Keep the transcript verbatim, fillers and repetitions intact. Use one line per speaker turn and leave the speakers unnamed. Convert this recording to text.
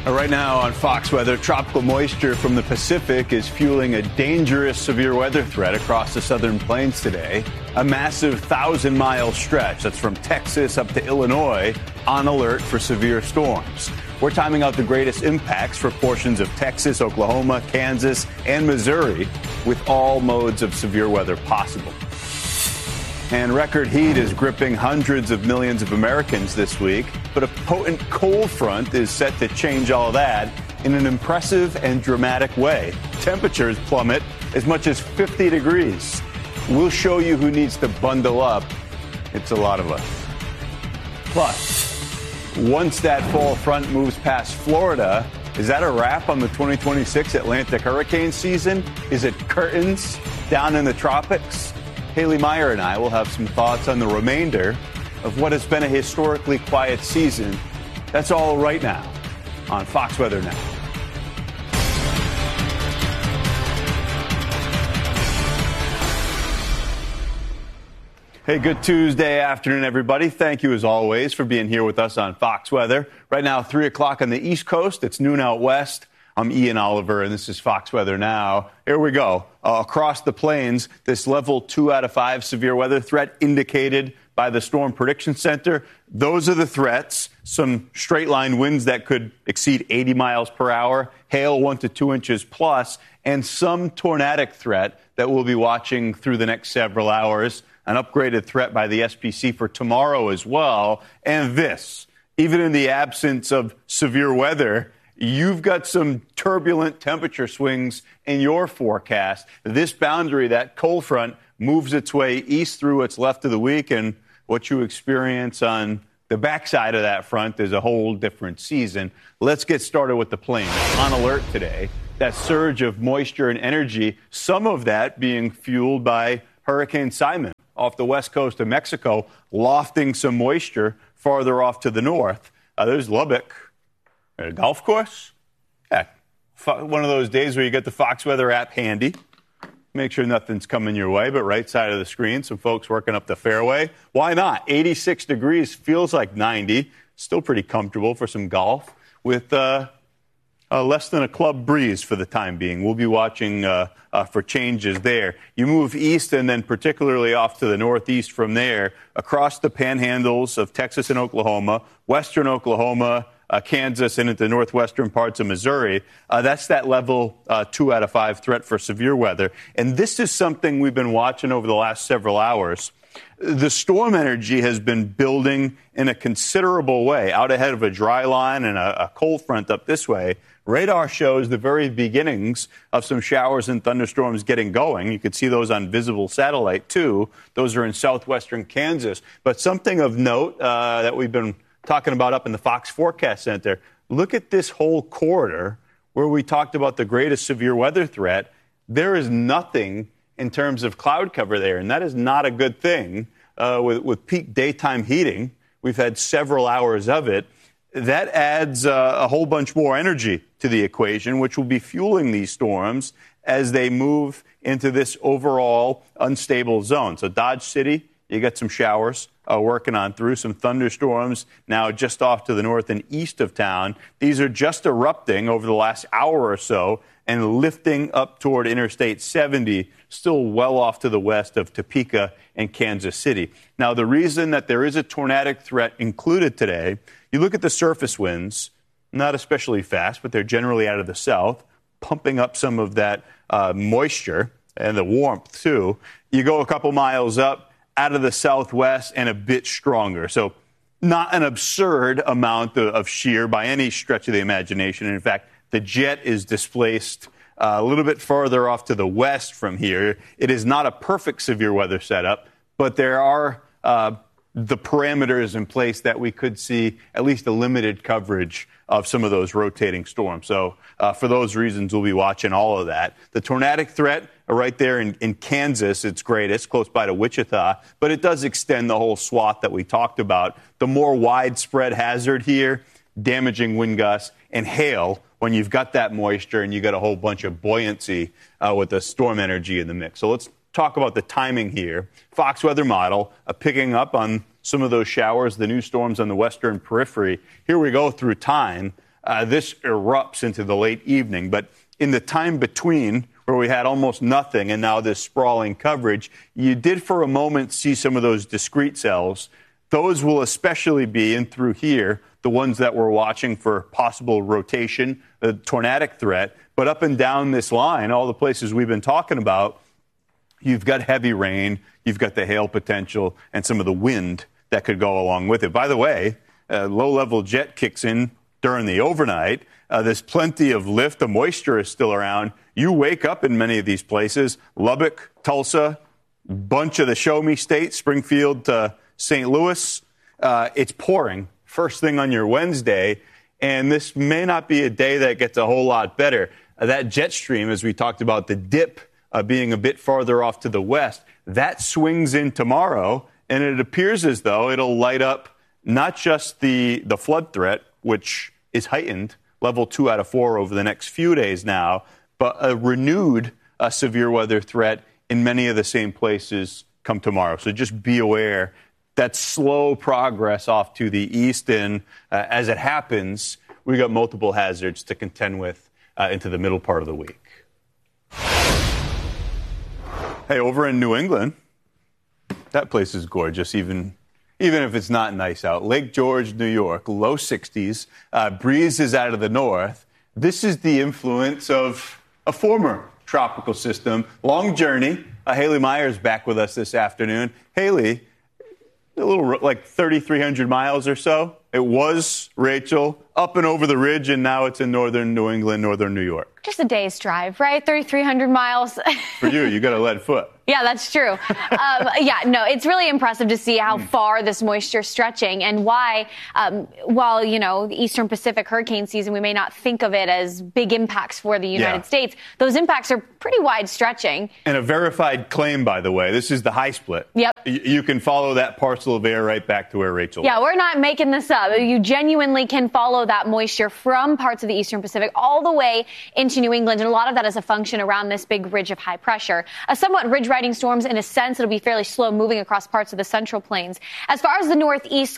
Right now on Fox Weather, tropical moisture from the Pacific is fueling a dangerous severe weather threat across the southern plains today. A massive thousand-mile stretch that's from Texas up to Illinois on alert for severe storms. We're timing out the greatest impacts for portions of Texas, Oklahoma, Kansas, and Missouri, with all modes of severe weather possible. And record heat is gripping hundreds of millions of Americans this week, but a potent cold front is set to change all of that in an impressive and dramatic way. Temperatures plummet as much as fifty degrees. We'll show you who needs to bundle up. It's a lot of us. Plus, once that fall front moves past Florida, is that a wrap on the twenty twenty-six Atlantic hurricane season? Is it curtains down in the tropics? Haley Meyer and I will have some thoughts on the remainder of what has been a historically quiet season. That's all right now on Fox Weather Now. Hey, good Tuesday afternoon, everybody. Thank you, as always, for being here with us on Fox Weather. Right now, three o'clock on the East Coast. It's noon out west. I'm Ian Oliver, and this is Fox Weather Now. Here we go. Uh, across the plains, this level two out of five severe weather threat indicated by the Storm Prediction Center. Those are the threats. Some straight-line winds that could exceed eighty miles per hour, hail one to two inches plus, and some tornadic threat that we'll be watching through the next several hours. An upgraded threat by the S P C for tomorrow as well. And this, even in the absence of severe weather, you've got some turbulent temperature swings in your forecast. This boundary, that cold front, moves its way east through what's left of the week, and what you experience on the backside of that front is a whole different season. Let's get started with the plains. On alert today, that surge of moisture and energy, some of that being fueled by Hurricane Simon off the west coast of Mexico, lofting some moisture farther off to the north. Uh, there's Lubbock. At a golf course? Yeah, one of those days where you get the Fox Weather app handy. Make sure nothing's coming your way, but right side of the screen, some folks working up the fairway. Why not? eighty-six degrees, feels like ninety. Still pretty comfortable for some golf with uh, uh, less than a club breeze for the time being. We'll be watching uh, uh, for changes there. You move east and then particularly off to the northeast from there, across the panhandles of Texas and Oklahoma, western Oklahoma, Uh, Kansas, and into northwestern parts of Missouri. Uh, that's that level uh, two out of five threat for severe weather. And this is something we've been watching over the last several hours. The storm energy has been building in a considerable way out ahead of a dry line and a, a cold front up this way. Radar shows the very beginnings of some showers and thunderstorms getting going. You can see those on visible satellite, too. Those are in southwestern Kansas. But something of note uh, that we've been talking about up in the Fox Forecast Center, look at this whole corridor where we talked about the greatest severe weather threat. There is nothing in terms of cloud cover there, and that is not a good thing. Uh, with, with peak daytime heating, we've had several hours of it. That adds uh, a whole bunch more energy to the equation, which will be fueling these storms as they move into this overall unstable zone. So Dodge City, you got some showers uh, working on through, some thunderstorms now just off to the north and east of town. These are just erupting over the last hour or so and lifting up toward Interstate seventy, still well off to the west of Topeka and Kansas City. Now, the reason that there is a tornadic threat included today, you look at the surface winds, not especially fast, but they're generally out of the south, pumping up some of that uh, moisture and the warmth, too. You go a couple miles up, out of the southwest and a bit stronger. So not an absurd amount of shear by any stretch of the imagination. And in fact, the jet is displaced uh, a little bit farther off to the west from here. It is not a perfect severe weather setup, but there are uh, the parameters in place that we could see at least a limited coverage of some of those rotating storms. So uh, for those reasons, we'll be watching all of that. The tornadic threat right there in, in Kansas, it's greatest, close by to Wichita, but it does extend the whole swath that we talked about. The more widespread hazard here, damaging wind gusts and hail when you've got that moisture and you got a whole bunch of buoyancy uh, with the storm energy in the mix. So let's talk about the timing here. Fox weather model uh, picking up on some of those showers, the new storms on the western periphery. Here we go through time. uh, this erupts into the late evening. But in the time between, where we had almost nothing and now this sprawling coverage, you did for a moment see some of those discrete cells. Those will especially be in through here, the ones that we're watching for possible rotation, the tornadic threat. But up and down this line, all the places we've been talking about, you've got heavy rain, you've got the hail potential, and some of the wind that could go along with it. By the way, uh, low-level jet kicks in during the overnight. Uh, there's plenty of lift. The moisture is still around. You wake up in many of these places, Lubbock, Tulsa, bunch of the show-me states, Springfield to Saint Louis. Uh, it's pouring first thing on your Wednesday, and this may not be a day that gets a whole lot better. Uh, that jet stream, as we talked about, the dip uh, being a bit farther off to the west, that swings in tomorrow, and it appears as though it'll light up not just the, the flood threat, which is heightened, level two out of four over the next few days now, but a renewed uh, severe weather threat in many of the same places come tomorrow. So just be aware that slow progress off to the east, and uh, as it happens, we got multiple hazards to contend with uh, into the middle part of the week. Hey, over in New England, that place is gorgeous, even even if it's not nice out. Lake George, New York, low sixties, uh, breeze is out of the north. This is the influence of a former tropical system. Long journey. Uh, Haley Myers back with us this afternoon. Haley, a little like thirty-three hundred miles or so. It was, Rachel, up and over the ridge, and now it's in northern New England, northern New York.
Just a day's drive, right? thirty-three hundred miles.
For you, you got a lead foot.
Yeah, that's true. Um, yeah, no, it's really impressive to see how far this moisture is stretching and why, um, while, you know, the Eastern Pacific hurricane season, we may not think of it as big impacts for the United yeah. States. Those impacts are pretty wide stretching. And
a verified claim, by the way. This is the high split.
Yep.
Y- you can follow that parcel of air right back to where Rachel
Yeah,
was.
We're not making this up. You genuinely can follow that moisture from parts of the Eastern Pacific all the way into New England. And a lot of that is a function around this big ridge of high pressure. A somewhat ridge-riding storms in a sense. It'll be fairly slow moving across parts of the central plains. As far as the northeast